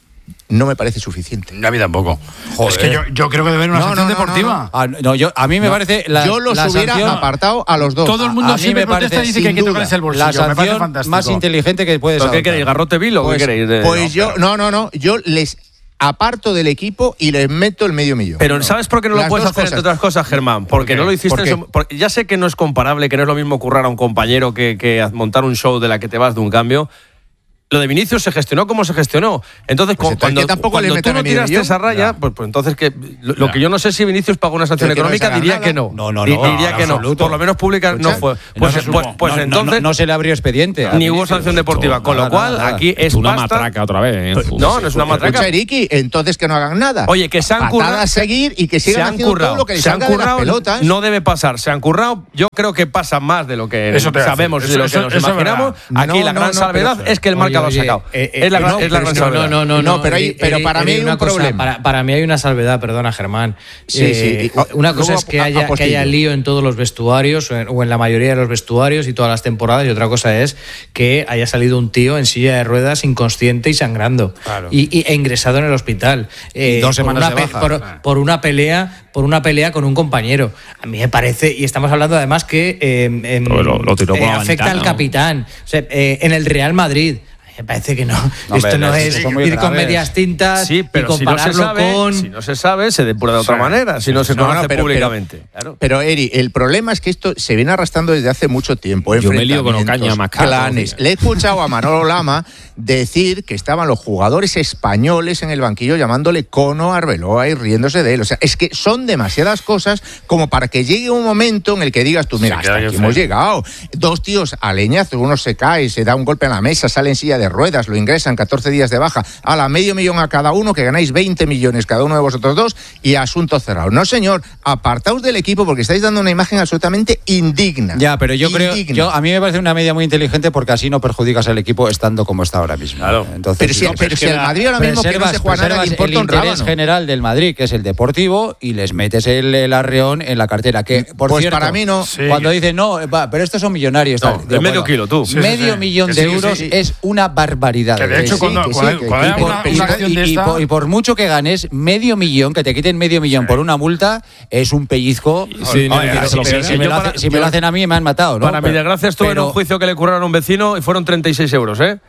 no me parece suficiente. A mí tampoco. Es que yo, yo creo que debe haber una No, sanción no, no, deportiva. Ah, no, yo, a mí me parece. La, yo los la hubiera sanción- apartado a los dos. Todo el mundo a mí siempre me protesta parece, y dice que hay que sin tocarse el bolsillo. La me parece sanción fantástico. más inteligente que puedes ¿Pero qué adoptar. queréis? ¿Garrote vil o Pues, qué queréis? De- pues no, yo, pero- no, no, no, yo les aparto del equipo y les meto el medio millón. Pero ¿sabes por qué no lo Las puedes dos hacer, cosas. entre otras cosas, Germán? Porque qué? no lo hiciste ¿Por en qué? su- porque ya sé que no es comparable, que no es lo mismo currar a un compañero que, que montar un show de la que te vas de un cambio, Lo de Vinicius se gestionó como se gestionó. Entonces, Pues cu- entonces cuando, que tampoco cuando le tú metan no a medio tiraste millón. esa raya, Ya. pues, pues entonces que lo, lo Ya. que yo no sé si Vinicius pagó una sanción Pero que no económica, les hagan diría nada. que no. No, no, Di- no, diría en que no. absoluto. Por lo menos pública no fue. Pues, No se- pues, pues no, no, entonces no, no se le abrió expediente. a ni hubo Vinicius. sanción deportiva. Con lo Nada, cual, nada, nada. aquí es una pasta. matraca otra vez. ¿eh? No, no es una matraca. Escucha, Eriki, entonces que no hagan nada. Oye, que se han Patada currado. a seguir y que se sigan han haciendo currado. todo lo que les se han salga de las currado. pelotas. No debe pasar. Se han currado. Yo creo que pasa más de lo que Eso te voy a sabemos decir. y de lo Eso- que nos eso es imaginamos. verdad. Aquí No, la no, gran no, salvedad pero- es que el marca lo ha Oye, sacado. eh, eh, es la, no, gran- es la pero gran no, salvedad. no, no, no, No, pero hay- Eri- pero Eri- para mí Eri, hay una un cosa, problema. Para, para mí hay una salvedad, perdona, Germán. Sí, Eh, sí, y- Una cosa luego es que a- haya, que apostillo. haya lío en todos los vestuarios o en, o en la mayoría de los vestuarios y todas las temporadas, y otra cosa es que haya salido un tío en silla de ruedas inconsciente y sangrando y, y- e ingresado en el hospital. Eh, Y dos por semanas una de pe- baja. por, por una pelea por una pelea con un compañero. A mí me parece, y estamos hablando además que eh, en- Lo- lo- lo tiró por la afecta ventana, al ¿no? capitán. O sea, eh, en el Real Madrid. Me parece que no. No, Esto hombre, no es- es son muy ir con graves. medias tintas Sí, pero y si no se compararlo sabe, con. si no se sabe, se depura de otra Sí. manera. Si no se No, no, conoce pero- públicamente. Claro. Pero, Eri, el problema es que esto se viene arrastrando desde hace mucho tiempo. Yo me lío con Enfrentamientos, Ocaña más caro, clanes. tío. Le he escuchado a Manolo Lama decir que estaban los jugadores españoles en el banquillo llamándole cono a Arbeloa y riéndose de él. O sea, es que son demasiadas cosas como para que llegue un momento en el que digas tú, mira, Se hasta queda aquí bien hemos feo. llegado. Dos tíos a leñazo, uno se cae, se da un golpe en la mesa, sale en silla de ruedas, lo ingresan, catorce días de baja, a la medio millón a cada uno, que ganáis veinte millones cada uno de vosotros dos y asunto cerrado. No, señor, apartaos del equipo porque estáis dando una imagen absolutamente indigna. Ya, pero yo creo, Indigna. yo, a mí me parece una medida muy inteligente porque así no perjudicas al equipo estando como está ahora mismo. Claro. Entonces, Pero si, no, pero es si que el la- Madrid ahora mismo que no preservas, se juega nada, le preservas el importa un interés rábano. general del Madrid, que es el deportivo, y les metes el, el arreón en la cartera. Que, por Pues cierto, para mí no. Sí. Cuando dicen, no, va, pero estos son millonarios. No, tal. es medio kilo, tú. Sí, sí, medio sí. millón Que de sí, que euros sí. es una barbaridad. Que de Que hecho, sí, cuando, que sí, cuando, que- cuando y haya por, una, y una por- acción y- de y esta. por- y por mucho que ganes, medio millón, que te quiten medio millón por una multa, es un pellizco. Sí, dinero Oye, que se si, lo si- quedan. si me Yo lo, para- hace- si me lo yo- hacen a mí, me han matado, ¿no? Para mi Pero- desgracia, estuve en pero- un juicio que le curraron a un vecino y fueron treinta y seis euros, ¿eh?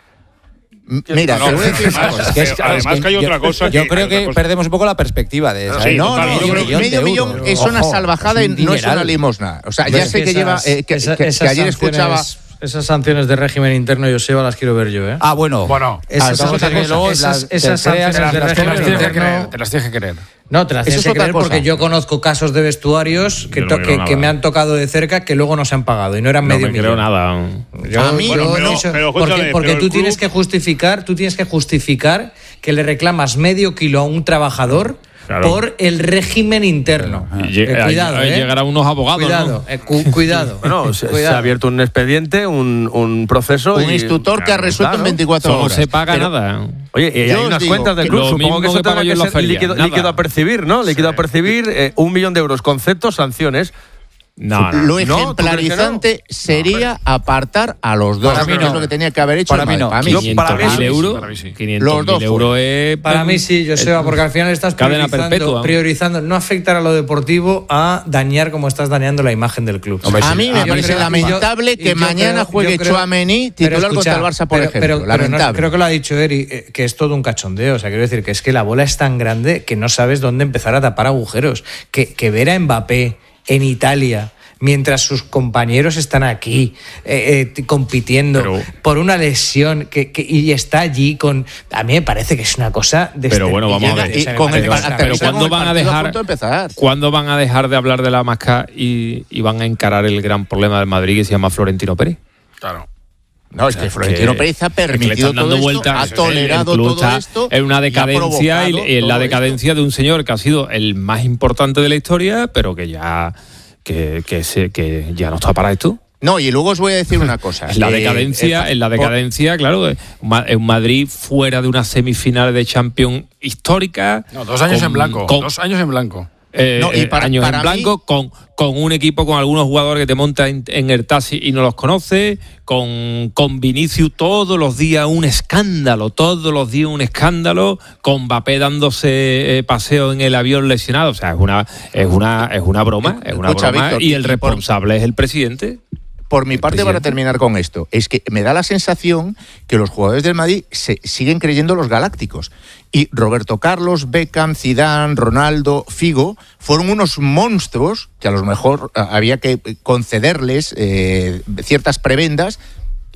M- Mira, No, te voy a decir una además- cosa. que es- Pero además es que hay otra cosa Yo que- creo hay otra que cosa. perdemos un poco la perspectiva de esa. Sí, ¿eh? No, total, no, yo yo creo creo que que medio de millón euros. es una Ojo, salvajada es y un no es una dineral. limosna. O sea, Pero ya es sé que, lleva, eh, que, esa- que- que esas ayer escuchaba. sanciones- Esas sanciones de régimen interno, Joseba, las quiero ver yo, ¿eh? Ah, bueno. Bueno, Esas, otra cosa esas- que luego esas- las- te esas creas sanciones las- de las te régimen las tienes que interno. creer. Te las tienes que creer. No, te las Eso tienes es que otra creer cosa. porque yo conozco casos de vestuarios que, Yo no to- me que, creo que me nada. han tocado de cerca que luego no se han pagado y no eran No medio me millón. creo nada. Yo- A mí- yo Bueno, pero- no sé, pero, porque escúchame, porque pero tú el tienes club- que justificar, tú tienes que justificar que le reclamas medio kilo a un trabajador Claro. por el régimen interno. Y Eh, lleg- cuidado, ahí ¿eh? llegarán unos abogados, Cuidado, ¿no? eh, cu- cuidado. Bueno, se, se Cuidado. ha abierto un expediente, un, un proceso. Un y- instructor que ha Claro, resuelto en claro. veinticuatro Solo horas. se paga Pero- nada. Oye, y Yo hay os unas digo cuentas del que club. lo Supongo mismo que eso que pago tendrá yo que en la ser feria, líquido, nada. líquido a percibir, ¿no? Líquido a percibir, eh, un millón de euros, conceptos, sanciones. No, no. Lo ¿No? ¿Tú crees que ejemplarizante sería apartar a los dos. Para mí que no. es lo que tenía que haber hecho. Para el mí Madrid. no. Para mí, Yo- sí. para mí quinientos mil sí, euros. para mí sí. quinientos Los dos mil euros es. Para mí sí, Joseba, porque al final estás Cadena priorizando, perpetua. priorizando no afectar a lo deportivo a dañar como estás dañando la imagen del club. Hombre, A sí. mí me A mí parece creo- lamentable y yo- que y yo mañana creo- juegue yo creo- Tchouaméni pero titular contra escucha, el Barça, por pero- ejemplo. pero- pero no- lamentable. creo que lo ha dicho Eri, eh, que es todo un cachondeo. O sea, quiero decir que es que la bola es tan grande que no sabes dónde empezar a tapar agujeros. Que, que ver a Mbappé en Italia mientras sus compañeros están aquí eh, eh, compitiendo Pero- por una lesión que, que- y está allí con... A mí me parece que es una cosa de Pero bueno, vamos a Llega ver. y O sea, me con el parece pa- una pero aterriza cosa- ¿cuándo con el van a partido dejar- punto de empezar. ¿Cuándo van a dejar de hablar de la masca y, y van a encarar el gran problema del Madrid que se llama Florentino Pérez? Claro. No, es que Florentino que- Pérez ha es que le permitido están dando todo vueltas. esto, ha El- el tolerado club todo está esto. en una y ha decadencia y, provocado y en la todo decadencia de un señor que ha sido el más importante de la historia, pero que ya que, que, se, que ya no está para esto. No, y luego os voy a decir una cosa. En la Eh, decadencia, eh, en la por- decadencia, claro, eh, Ma- en Madrid fuera de una semifinal de Champions histórica. No, dos años con- en blanco. con- Dos años en blanco. eh, No, y eh, para- años para en blanco, mí- con, con un equipo con algunos jugadores que te monta en, en el taxi y no los conoce, con, con Vinicius todos los días un escándalo, todos los días un escándalo, con Mbappé dándose eh, paseo en el avión lesionado. O sea, es una, es una, es una broma, es una Escucha, broma Víctor, y el y por- responsable es el presidente. Por mi parte, para presidente. terminar con esto, es que me da la sensación que los jugadores del Madrid se siguen creyendo los galácticos. Y Roberto Carlos, Beckham, Zidane, Ronaldo, Figo fueron unos monstruos que a lo mejor eh, había que concederles eh, ciertas prebendas.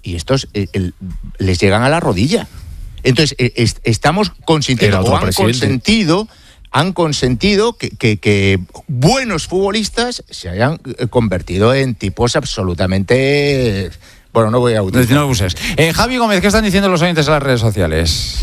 y estos eh, el, les llegan a la rodilla. Entonces, eh, est- estamos consintiendo, o han presidente. consentido, han consentido que, que, que buenos futbolistas se hayan eh, convertido en tipos absolutamente... Bueno, no voy a utilizar. No abuses. Eh, Javi Gómez, ¿qué están diciendo los oyentes en las redes sociales?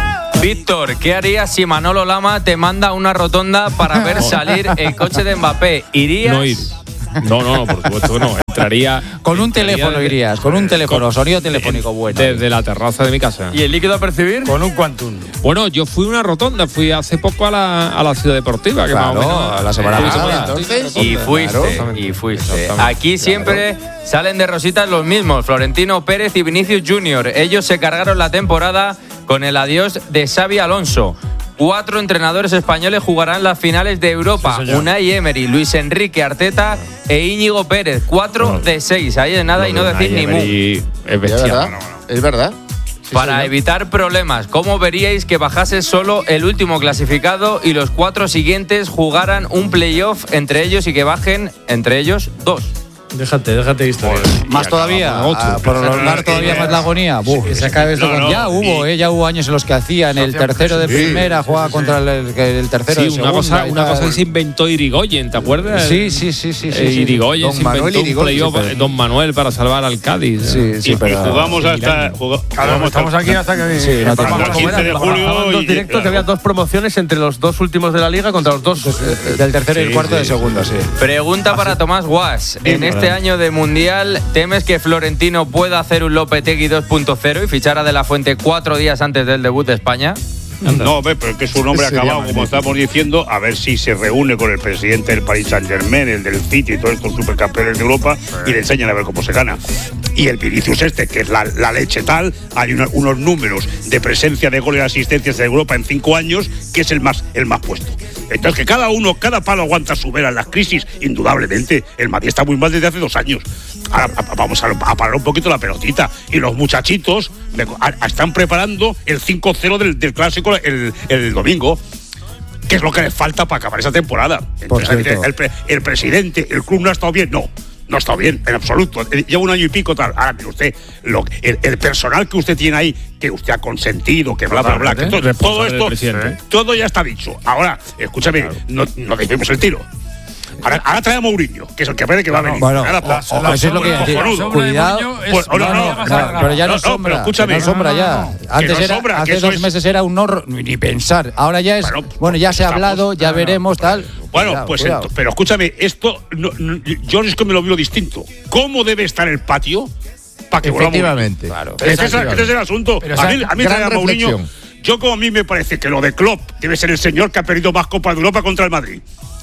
Víctor, ¿qué harías si Manolo Lama te manda a una rotonda para ver salir el coche de Mbappé? ¿Irías? No ir. No, no, no, por supuesto que no. Entraría. Con un entraría teléfono desde- irías, con un teléfono, sonido telefónico bueno. Desde la terraza de mi casa. ¿Y el líquido a percibir? Con un Quantum. Bueno, yo fui a una rotonda, fui hace poco a la, a la ciudad deportiva, que Claro, más o menos. la semana Fui pasada. semana- Entonces, Y fuiste, Exactamente. y fuiste. Exactamente. Aquí siempre salen de rositas los mismos, Florentino Pérez y Vinicius Junior. Ellos se cargaron la temporada con el adiós de Xavi Alonso. Cuatro entrenadores españoles jugarán las finales de Europa. Sí, señor. Unai Emery, Luis Enrique Arteta e Íñigo Pérez. Cuatro de seis. Ahí de nada y no decir ni mu. Y es ¿Es bestial. verdad? ¿Es verdad? Sí, Para señor. evitar problemas, ¿cómo veríais que bajase solo el último clasificado y los cuatro siguientes jugaran un playoff entre ellos y que bajen entre ellos dos? Déjate, déjate de historia. Más todavía, a prolongar todavía más la agonía. Buf. Que se acabe esto No, con- no. Ya hubo, eh, ya hubo años en los que hacían el tercero de primera, jugaba contra el, el tercero Sí, de segunda. una cosa, y una tal. cosa que se inventó Irigoyen, ¿te acuerdas? Sí, sí, sí, sí, sí, Eh, sí. Irigoyen Don se Manuel inventó un Irigoyen, playoff, sí, pero- eh, Don Manuel, para salvar al Cádiz. Sí, sí, y, pero... y jugamos hasta. juga- Claro, jugamos estamos hasta- aquí hasta que... Sí, no te hasta el Como quince de julio. Estaban dos y- directos, claro. había dos promociones entre los dos últimos de la liga contra los dos. Eh, Del tercero y el cuarto de segundo, sí. Pregunta para Tomás Guas. En este año de Mundial, ¿temes que Florentino pueda hacer un Lopetegui dos punto cero y fichar a De La Fuente cuatro días antes del debut de España? No, ve, pero es que es un hombre Sería acabado, como magnífico. estamos diciendo, a ver si se reúne con el presidente del Paris Saint-Germain, el del City y todos estos supercampeones de Europa y le enseñan a ver cómo se gana. Y el Vinicius este, que es la, la leche tal, hay una- unos números de presencia de goles y asistencias de Europa en cinco años, que es el más, el más puesto. Entonces, que cada uno, cada palo aguanta su vela en las crisis, indudablemente. El Madrid está muy mal desde hace dos años. Ahora a- a- vamos a, a parar un poquito la pelotita. Y los muchachitos me- a- a- están preparando el cinco cero del, del clásico el, el domingo. ¿Qué es lo que les falta para acabar esa temporada? Por Entonces, cierto. el, pre- el presidente, el club no ha estado bien. No, no ha estado bien, en absoluto. Eh, Lleva un año y pico tal. Ahora, mire usted, lo, el, el personal que usted tiene ahí, que usted ha consentido, que bla, bla, bla. Que to- todo Responsable del esto, presidente. todo ya está dicho. Ahora, escúchame, no, no decimos el tiro. Ahora, ahora trae a Mourinho, que es el que parece que va a venir. Bueno, Ahora, o- pues, o- eso es lo que iba a decir. cojonudo. Cuidado. Pues, no, no, No, no, no, no, pero ya no, no, no, sombra. pero escúchame. que no sombra No, ya. no, no, que Antes no era, sombra, que hace eso dos es- meses era un no, ni pensar. Ahora ya es, Bueno, bueno, ya se ha estamos- hablado, ya veremos, tal. Bueno, Cuidado, pues cuidado. ento- pero escúchame, esto no, no, yo es que me lo veo distinto. ¿Cómo debe estar el patio para que vuelva Mourinho? Efectivamente. Claro. Ese es, ese es el asunto. Pero a esa mí, a mí gran trae a Mourinho. reflexión. Yo como a mí me parece que lo de Klopp debe ser el señor que ha perdido más Copas de Europa contra el Madrid.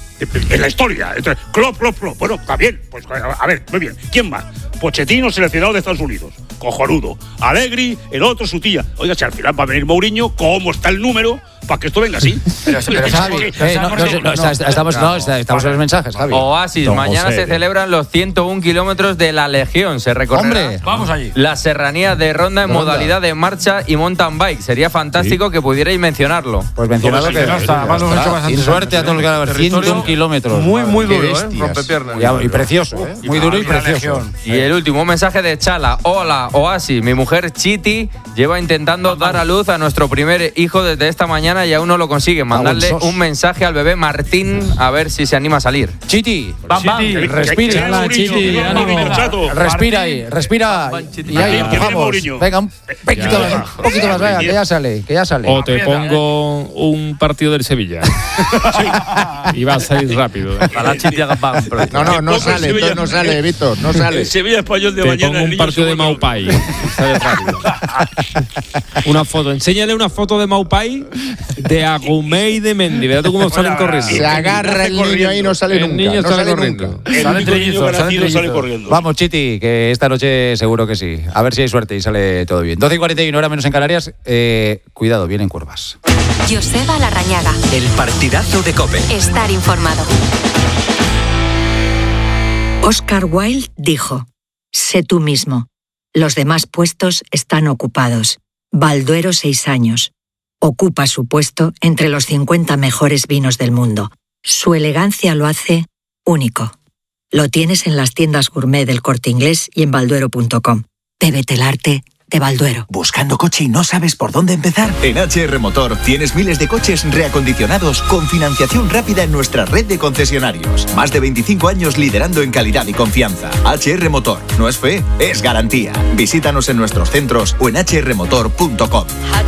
En la historia. Entonces, Klopp, Klopp, Klopp. Bueno, está bien. Pues a ver, muy bien. ¿Quién más? Pochettino, seleccionado de Estados Unidos. Cojonudo. Alegri, el otro, su tía. Oiga, si al final va a venir Mourinho, ¿cómo está el número para que esto venga así? Pero- pero Javi, Sí, eh, no, no, no, no, está- está- estamos, no, está- estamos en los mensajes, Javi. Oasis, Don mañana José, se eh. celebran los ciento un kilómetros de la Legión. Se recorrerá Hombre. Vamos allí. la serranía de Ronda en Ronda. modalidad de marcha y mountain bike. Sería fantástico que pudierais mencionarlo. Pues mencionado Pues que. no está, además lo hemos hecho bastante Sin suerte a todos los que van a ver. ciento un kilómetros. Muy, muy Qué duro, ¿eh? bestias. Rompepiernas. Y, y precioso, ¿eh? Muy duro y la precioso. Legión. Y el último mensaje de Chala. Hola, Oasis. Mi mujer Chiti lleva intentando dar a luz a nuestro primer hijo desde esta mañana y aún no lo consigue. Mandarle sos. un mensaje al bebé Martín a ver si se anima a salir. Chiti, Bam, bam. Que- que- respira. que viene Mourinho, que viene Mourinho, chato. respira ahí, respira. Y ahí Martín, que viene empujamos. Mourinho. Venga, un poquito más, un poquito más, venga, que ya sale, que ya sale. O te pongo un partido del Sevilla. Y va a salir rápido. Ojalá Chiti haga bam pronto. No, no, no Poco sale, Sevilla. entonces no sale, Víctor, no sale. El Sevilla Español de Te mañana. pongo el un niño partido de seguro. Maupai. Sale rápido. Una foto. Enséñale una foto de Maupai, de Agumé y de Mendy. Verás tú cómo salen corriendo. Se agarra el niño ahí y no sale El nunca. niño no sale sale corriendo. nunca. El Sale único trillizos, niño que ha sale nacido sale trillizos. corriendo. Vamos, Chiti, que esta noche seguro que sí. A ver si hay suerte y sale todo bien. doce y cuarenta y uno, hora menos en Canarias. Eh, cuidado, vienen curvas. Joseba Larrañaga. El partidazo de COPE. Estar informado. Oscar Wilde dijo: sé tú mismo. Los demás puestos están ocupados. Balduero, seis años. Ocupa su puesto entre los cincuenta mejores vinos del mundo. Su elegancia lo hace único. Lo tienes en las tiendas gourmet del Corte Inglés y en balduero punto com. Bébete el arte de Balduero. ¿Buscando coche y no sabes por dónde empezar? En H R Motor tienes miles de coches reacondicionados con financiación rápida en nuestra red de concesionarios. Más de veinticinco años liderando en calidad y confianza. H R Motor. No es fe, es garantía. Visítanos en nuestros centros o en h r motor punto com.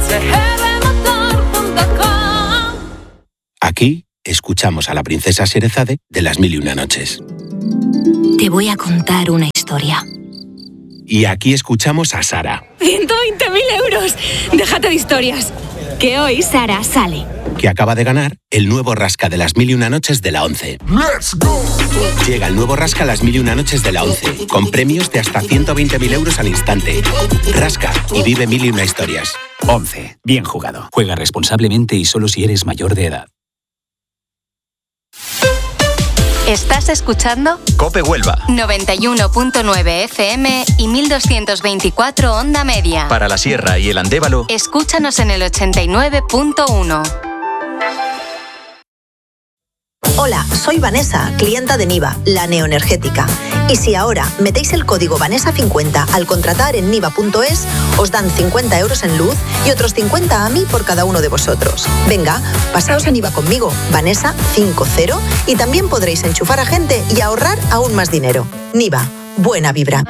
Aquí escuchamos a la princesa Sherezade de Las Mil y Una Noches. Te voy a contar una historia. Y aquí escuchamos a Sara, ciento veinte mil euros. Déjate de historias. Que hoy Sara sale. que acaba de ganar el nuevo Rasca de Las Mil y Una Noches de la ONCE. ¡Let's go! Llega el nuevo Rasca Las Mil y Una Noches de la ONCE, con premios de hasta ciento veinte mil euros al instante. Rasca y vive mil y una historias. ONCE. Bien jugado. Juega responsablemente y solo si eres mayor de edad. ¿Estás escuchando? COPE Huelva. noventa y uno punto nueve F M y mil doscientos veinticuatro onda media. Para la Sierra y el Andévalo. Escúchanos en el ochenta y nueve punto uno. Hola, soy Vanessa, clienta de Niva, la neoenergética. Y si ahora metéis el código Vanessa cincuenta al contratar en niva punto es, os dan cincuenta euros en luz y otros cincuenta a mí por cada uno de vosotros. Venga, pasaos a Niva conmigo, Vanessa cincuenta, y también podréis enchufar a gente y ahorrar aún más dinero. Niva, buena vibra.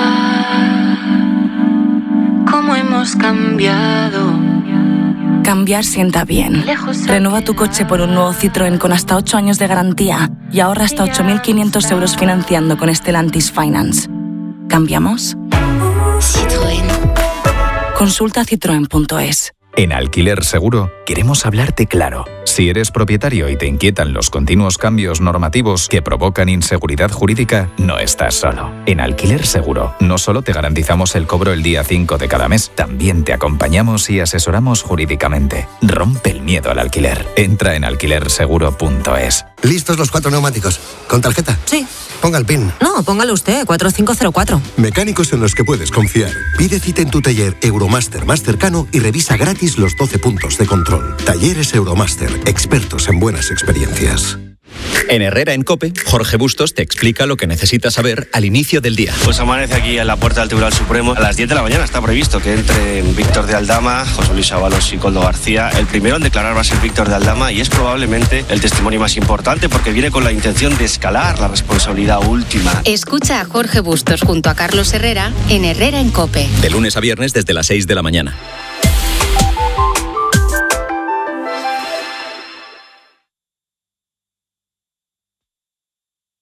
¿Cómo hemos cambiado? Cambiar sienta bien. Renueva tu coche por un nuevo Citroën con hasta ocho años de garantía y ahorra hasta ocho mil quinientos euros financiando con Stellantis Finance. ¿Cambiamos? Citroën. Consulta citroen punto es. En Alquiler Seguro queremos hablarte claro. Si eres propietario y te inquietan los continuos cambios normativos que provocan inseguridad jurídica, no estás solo. En Alquiler Seguro no solo te garantizamos el cobro el día cinco de cada mes, también te acompañamos y asesoramos jurídicamente. Rompe el miedo al alquiler. Entra en alquiler seguro punto es. ¿Listos los cuatro neumáticos? ¿Con tarjeta? Sí. Ponga el PIN. No, póngalo usted, cuatro cinco cero cuatro. Mecánicos en los que puedes confiar. Pide cita en tu taller Euromaster más cercano y revisa gratis los doce puntos de control. Talleres Euromaster, expertos en buenas experiencias. En Herrera en COPE, Jorge Bustos te explica lo que necesitas saber al inicio del día. Pues amanece aquí en la puerta del Tribunal Supremo. A las diez de la mañana está previsto que entren Víctor de Aldama, José Luis Ábalos y Koldo García. El primero en declarar va a ser Víctor de Aldama y es probablemente el testimonio más importante porque viene con la intención de escalar la responsabilidad última. Escucha a Jorge Bustos junto a Carlos Herrera en Herrera en COPE. De lunes a viernes desde las seis de la mañana.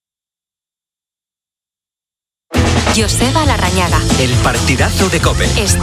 Joseba Larrañaga. El partidazo de COPE.